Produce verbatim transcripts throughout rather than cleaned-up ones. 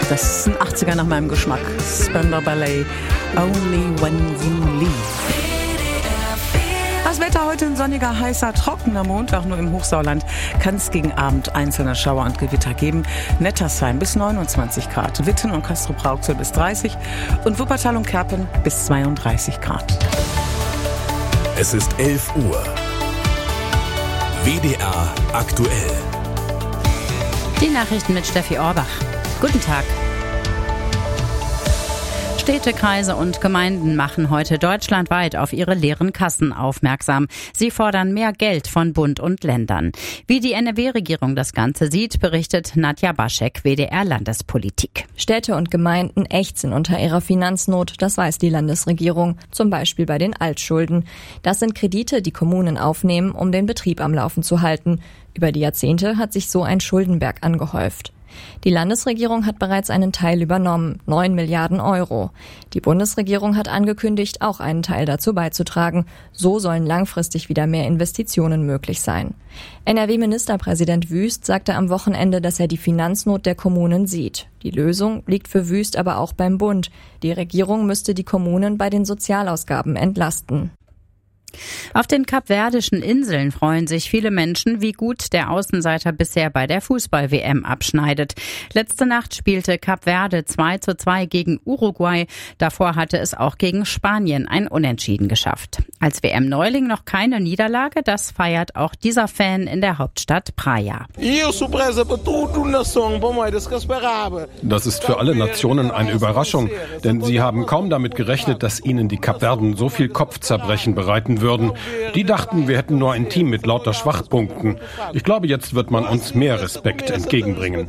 Das ist ein achtziger nach meinem Geschmack. Spandau Ballet, Only When You Leave. Das Wetter heute ein sonniger, heißer, trockener Montag. Nur im Hochsauerland kann es gegen Abend einzelne Schauer und Gewitter geben. Nettersheim bis neunundzwanzig Grad, Witten und Castrop-Rauxel bis dreißig und Wuppertal und Kerpen bis zweiunddreißig Grad. Es ist elf Uhr. W D R aktuell. Die Nachrichten mit Steffi Orbach. Guten Tag. Städte, Kreise und Gemeinden machen heute deutschlandweit auf ihre leeren Kassen aufmerksam. Sie fordern mehr Geld von Bund und Ländern. Wie die N R W-Regierung das Ganze sieht, berichtet Nadja Baschek, W D R-Landespolitik. Städte und Gemeinden ächzen unter ihrer Finanznot, das weiß die Landesregierung, zum Beispiel bei den Altschulden. Das sind Kredite, die Kommunen aufnehmen, um den Betrieb am Laufen zu halten. Über die Jahrzehnte hat sich so ein Schuldenberg angehäuft. Die Landesregierung hat bereits einen Teil übernommen, neun Milliarden Euro. Die Bundesregierung hat angekündigt, auch einen Teil dazu beizutragen. So sollen langfristig wieder mehr Investitionen möglich sein. N R W-Ministerpräsident Wüst sagte am Wochenende, dass er die Finanznot der Kommunen sieht. Die Lösung liegt für Wüst aber auch beim Bund. Die Regierung müsste die Kommunen bei den Sozialausgaben entlasten. Auf den Kapverdischen Inseln freuen sich viele Menschen, wie gut der Außenseiter bisher bei der Fußball-W M abschneidet. Letzte Nacht spielte Kap Verde zwei zu zwei gegen Uruguay. Davor hatte es auch gegen Spanien ein Unentschieden geschafft. Als W M-Neuling noch keine Niederlage, das feiert auch dieser Fan in der Hauptstadt Praia. Das ist für alle Nationen eine Überraschung, denn sie haben kaum damit gerechnet, dass ihnen die Kapverden so viel Kopfzerbrechen bereiten würden. Die dachten, wir hätten nur ein Team mit lauter Schwachpunkten. Ich glaube, jetzt wird man uns mehr Respekt entgegenbringen.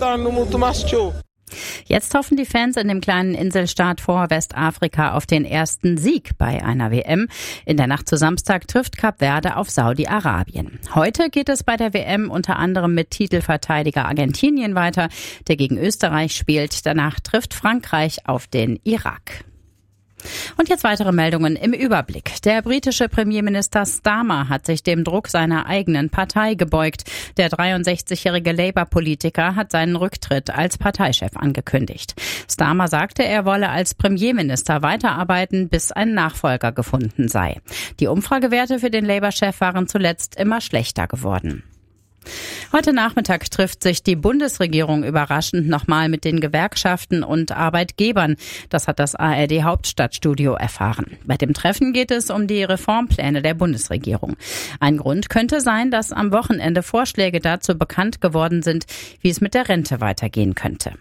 Jetzt hoffen die Fans in dem kleinen Inselstaat vor Westafrika auf den ersten Sieg bei einer W M. In der Nacht zu Samstag trifft Kap Verde auf Saudi-Arabien. Heute geht es bei der W M unter anderem mit Titelverteidiger Argentinien weiter, der gegen Österreich spielt. Danach trifft Frankreich auf den Irak. Und jetzt weitere Meldungen im Überblick. Der britische Premierminister Starmer hat sich dem Druck seiner eigenen Partei gebeugt. Der dreiundsechzigjährige Labour-Politiker hat seinen Rücktritt als Parteichef angekündigt. Starmer sagte, er wolle als Premierminister weiterarbeiten, bis ein Nachfolger gefunden sei. Die Umfragewerte für den Labour-Chef waren zuletzt immer schlechter geworden. Heute Nachmittag trifft sich die Bundesregierung überraschend nochmal mit den Gewerkschaften und Arbeitgebern. Das hat das A R D-Hauptstadtstudio erfahren. Bei dem Treffen geht es um die Reformpläne der Bundesregierung. Ein Grund könnte sein, dass am Wochenende Vorschläge dazu bekannt geworden sind, wie es mit der Rente weitergehen könnte.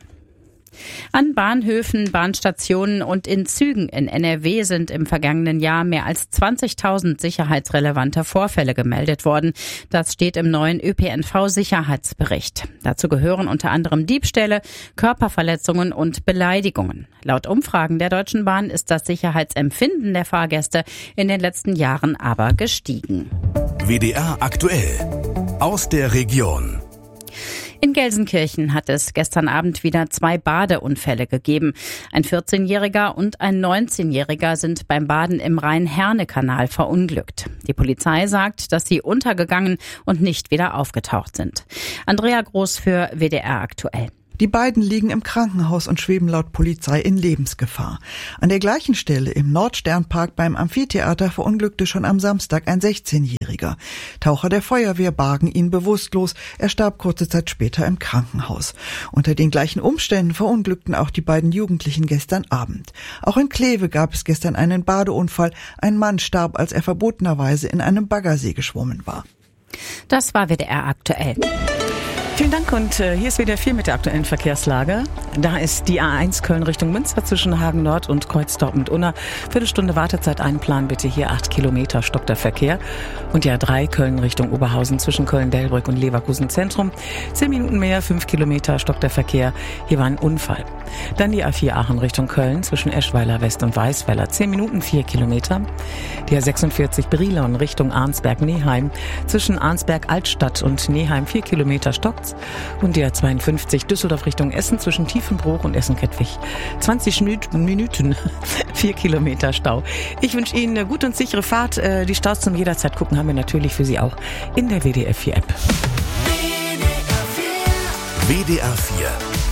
An Bahnhöfen, Bahnstationen und in Zügen in N R W sind im vergangenen Jahr mehr als zwanzigtausend sicherheitsrelevante Vorfälle gemeldet worden. Das steht im neuen Ö P N V-Sicherheitsbericht. Dazu gehören unter anderem Diebstähle, Körperverletzungen und Beleidigungen. Laut Umfragen der Deutschen Bahn ist das Sicherheitsempfinden der Fahrgäste in den letzten Jahren aber gestiegen. W D R aktuell aus der Region. In Gelsenkirchen hat es gestern Abend wieder zwei Badeunfälle gegeben. Ein vierzehnjähriger und ein neunzehnjähriger sind beim Baden im Rhein-Herne-Kanal verunglückt. Die Polizei sagt, dass sie untergegangen und nicht wieder aufgetaucht sind. Andrea Groß für W D R aktuell. Die beiden liegen im Krankenhaus und schweben laut Polizei in Lebensgefahr. An der gleichen Stelle im Nordsternpark beim Amphitheater verunglückte schon am Samstag ein sechzehnjähriger. Taucher der Feuerwehr bargen ihn bewusstlos. Er starb kurze Zeit später im Krankenhaus. Unter den gleichen Umständen verunglückten auch die beiden Jugendlichen gestern Abend. Auch in Kleve gab es gestern einen Badeunfall. Ein Mann starb, als er verbotenerweise in einem Baggersee geschwommen war. Das war W D R aktuell. Vielen Dank und äh, hier ist W D R vier mit der aktuellen Verkehrslage. Da ist die A eins Köln Richtung Münster zwischen Hagen Nord und Kreuzdorp mit Unna. Viertelstunde Wartezeit einplanen bitte, hier acht Kilometer stockt der Verkehr. Und die A drei Köln Richtung Oberhausen zwischen Köln-Delbrück und Leverkusen Zentrum. Zehn Minuten mehr, fünf Kilometer stockt der Verkehr. Hier war ein Unfall. Dann die A vier Aachen Richtung Köln zwischen Eschweiler West und Weißweiler. Zehn Minuten, vier Kilometer. Die A sechsundvierzig Brilon Richtung Arnsberg-Neheim zwischen Arnsberg-Altstadt und Neheim. Vier Kilometer stockt. Und die A zweiundfünfzig Düsseldorf Richtung Essen zwischen Tiefenbruch und Essen-Kettwig. zwanzig Minuten, vier Kilometer Stau. Ich wünsche Ihnen eine gute und sichere Fahrt. Die Staus zum jederzeit gucken haben wir natürlich für Sie auch in der W D R vier App. W D R vier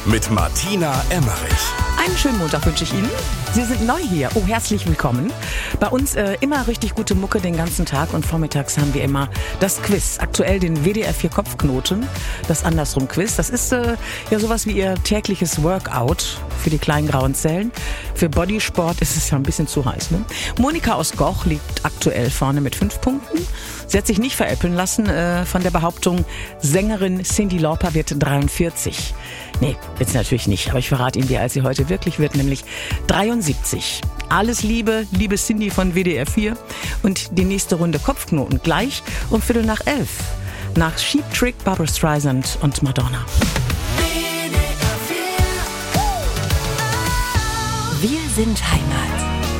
mit Martina Emmerich. Einen schönen Montag wünsche ich Ihnen. Sie sind neu hier. Oh, herzlich willkommen. Bei uns äh, immer richtig gute Mucke den ganzen Tag und vormittags haben wir immer das Quiz. Aktuell den W D R vier Kopfknoten, das Andersrum-Quiz. Das ist äh, ja sowas wie Ihr tägliches Workout für die kleinen grauen Zellen. Für Bodysport ist es ja ein bisschen zu heiß, ne? Monika aus Goch liegt aktuell vorne mit fünf Punkten. Sie hat sich nicht veräppeln lassen äh, von der Behauptung, Sängerin Cyndi Lauper wird dreiundvierzig. Nee, jetzt natürlich nicht, aber ich verrate Ihnen, wie alt sie heute wirklich wird, nämlich dreiundsiebzig. Alles Liebe, liebe Cyndi von W D R vier und die nächste Runde Kopfknoten gleich um Viertel nach elf. Nach Cheap Trick, Barbra Streisand und Madonna. Wir sind Heimat.